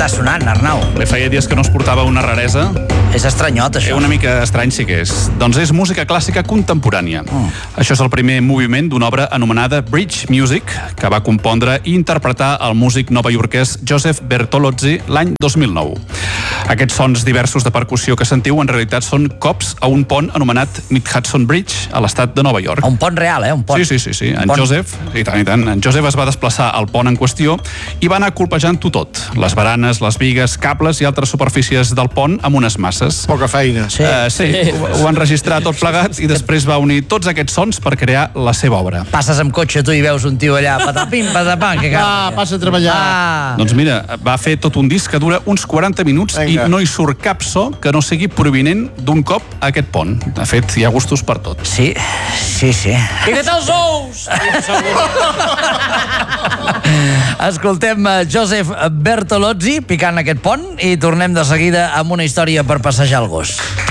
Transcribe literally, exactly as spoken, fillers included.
està sonant, Arnau? Bé, feia dies que no es portava una raresa. És estranyot, això. Eh, una mica estrany sí que és. Doncs és música clàssica contemporània. Mm. Això és el primer moviment d'una obra anomenada Bridge Music, que va compondre i interpretar el músic novaiorquès Joseph Bertolozzi l'any dos mil nou. Aquests sons diversos de percussió que sentiu en realitat són cops a un pont anomenat Mid-Hudson Bridge a l'estat de Nova York. Un pont real, eh? Un pont. Sí, sí, sí. sí. En pont. Joseph, i tant, i tant, en Joseph es va desplaçar al pont en qüestió i va anar colpejant-ho tot. Les baranes, les bigues, cables i altres superfícies del pont amb unes masses. Poca feina. Sí, uh, sí, sí. Ho, ho van registrar tot plegat i després va unir tots aquests sons per crear la seva obra. Passes amb cotxe tu i veus un tio allà, patapim, patapam, que cap. Ah, passa a treballar. Ah. Doncs mira, va fer tot un disc que dura uns quaranta minuts. Venga. I no hi surt cap so que no sigui provinent d'un cop a aquest pont. De fet, hi ha gustos per tot. Sí, sí, sí. I què tal els ous? Escoltem Joseph Bertolozzi picant aquest pont i tornem de seguida amb una història per passejar el gos.